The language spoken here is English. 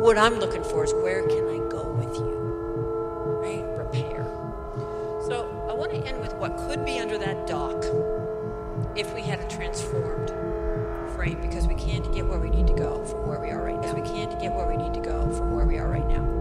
what I'm looking for is, where can I go with you? Right? Repair. So I want to end with what could be under that dock if we had a transformed frame, because we can't get where we need to go from where we are right now. We can't get where we need to go from where we are right now.